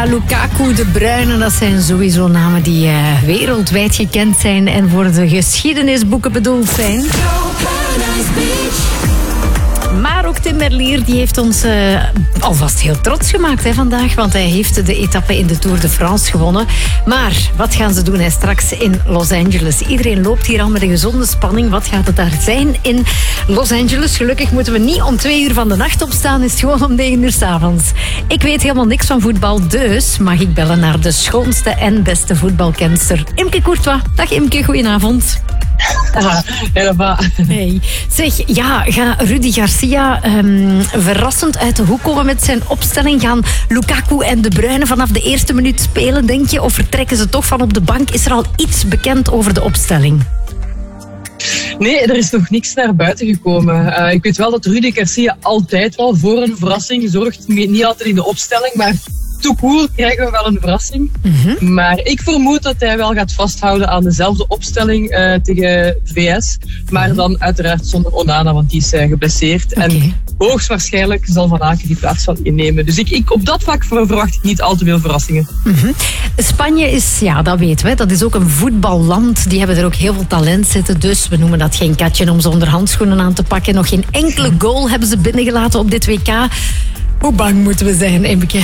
Garcia, Lukaku, De Bruyne, dat zijn sowieso namen die wereldwijd gekend zijn en voor de geschiedenisboeken bedoeld zijn. Maar ook Tim Merlier die heeft ons alvast heel trots gemaakt vandaag, want hij heeft de etappe in de Tour de France gewonnen. Maar wat gaan ze doen straks in Los Angeles? Iedereen loopt hier al met een gezonde spanning. Wat gaat het daar zijn in Los Angeles? Gelukkig moeten we niet om 2 uur van de nacht opstaan, is het gewoon om 9 uur 's avonds. Ik weet helemaal niks van voetbal, dus mag ik bellen naar de schoonste en beste voetbalkenster, Imke Courtois. Dag Imke, goedenavond. Hey. Zeg, ja, gaat Rudy Garcia verrassend uit de hoek komen met zijn opstelling? Gaan Lukaku en De Bruyne vanaf de eerste minuut spelen, denk je? Of vertrekken ze toch van op de bank? Is er al iets bekend over de opstelling? Nee, er is nog niks naar buiten gekomen. Ik weet wel dat Rudy Garcia altijd wel voor een verrassing zorgt. Niet altijd in de opstelling, maar tout court krijgen we wel een verrassing. Mm-hmm. Maar ik vermoed dat hij wel gaat vasthouden aan dezelfde opstelling tegen VS. Maar dan uiteraard zonder Onana, want die is geblesseerd. Okay. En hoogstwaarschijnlijk zal Van Aken die plaats wel innemen. Dus ik op dat vlak verwacht ik niet al te veel verrassingen. Mm-hmm. Spanje is, ja, dat weten we, dat is ook een voetballand. Die hebben er ook heel veel talent zitten. Dus we noemen dat geen katje om zonder handschoenen aan te pakken. Nog geen enkele goal hebben ze binnengelaten op dit WK. Hoe bang moeten we zijn, Imke?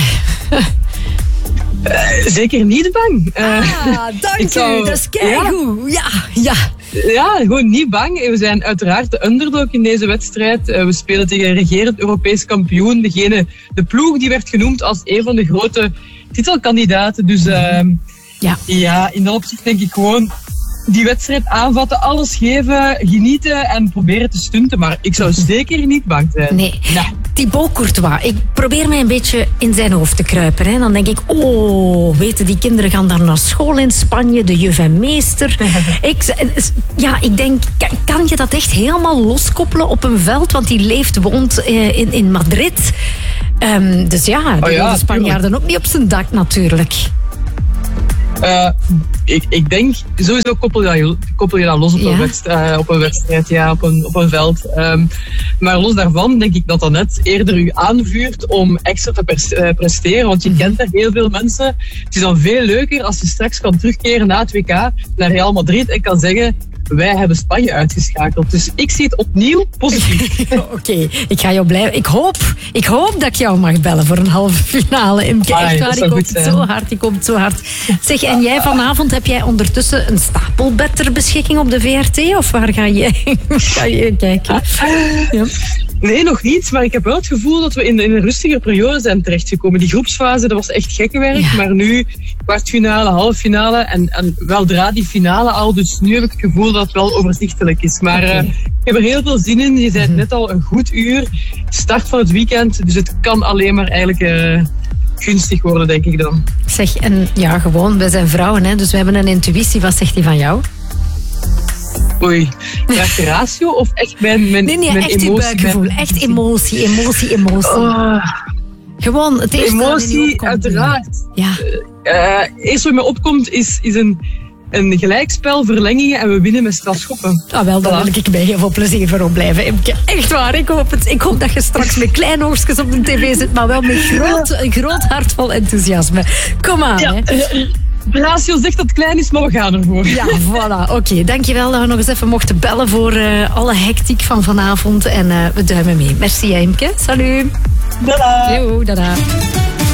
Zeker niet bang. Dank u, dat is keigoed. Ja. Ja, gewoon niet bang. We zijn uiteraard de underdog in deze wedstrijd. We spelen tegen regerend Europees kampioen. De ploeg die werd genoemd als een van de grote titelkandidaten. Dus in dat opzicht denk ik gewoon die wedstrijd aanvatten, alles geven, genieten en proberen te stunten. Maar ik zou zeker niet bang zijn. Nee. Thibaut Courtois, ik probeer mij een beetje in zijn hoofd te kruipen. Hè. Dan denk ik, weten die kinderen gaan daar naar school in Spanje, de juf en meester. Ik denk, kan je dat echt helemaal loskoppelen op een veld? Want die woont in Madrid. Dus ja, de Spanjaarden ook niet op zijn dak natuurlijk. Ik denk, sowieso koppel je dat los op een wedstrijd, op een veld. Maar los daarvan denk ik dat net eerder u aanvuurt om extra te presteren, want je kent daar heel veel mensen. Het is dan veel leuker als je straks kan terugkeren na het WK naar Real Madrid en kan zeggen, wij hebben Spanje uitgeschakeld. Dus ik zie het opnieuw positief. Oké, ik ga jou blijven. Ik hoop dat ik jou mag bellen voor een halve finale. Imke, echt waar, ik hoop het zo hard. Zeg, en jij vanavond, heb jij ondertussen een stapelbed ter beschikking op de VRT? Of waar ga je kijken? Ja. Nee, nog niet. Maar ik heb wel het gevoel dat we in een rustige periode zijn terechtgekomen. Die groepsfase, dat was echt gekke werk. Ja. Maar nu, kwartfinale, halffinale en weldra die finale al. Dus nu heb ik het gevoel dat het wel overzichtelijk is. Maar ik heb er heel veel zin in. Je zei het net al, een goed uur. Start van het weekend. Dus het kan alleen maar eigenlijk gunstig worden, denk ik dan. Zeg, en ja, gewoon, wij zijn vrouwen, hè, dus we hebben een intuïtie. Wat zegt die van jou? Oei, graag de ratio of echt mijn Nee, echt emotie? Je buikgevoel. Echt emotie. Gewoon, het eerste emotie, uiteraard. Ja. Eerst wat mij opkomt is een gelijkspel, verlengingen en we winnen met strafschoppen. Wel, daar wil ik bij heel veel plezier voor opblijven. Echt waar, ik hoop het. Ik hoop dat je straks met kleine oogstjes op de tv zit, maar wel met een groot hart vol enthousiasme. Kom aan, hè. Ratio zegt dat het klein is, maar we gaan ervoor. Ja, voilà. Oké, dankjewel dat we nog eens even mochten bellen voor alle hectiek van vanavond. En we duimen mee. Merci, Imke. Salut. Dada. Yo, dada.